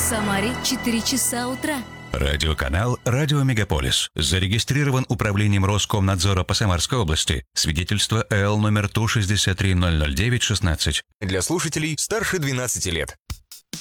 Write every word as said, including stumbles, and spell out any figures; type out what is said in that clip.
Самаре четыре часа утра. Радиоканал «Радио Мегаполис». Зарегистрирован управлением Роскомнадзора по Самарской области. Свидетельство Л номер Ту шестьдесят три ноль ноль девять шестнадцать. Для слушателей старше двенадцати лет.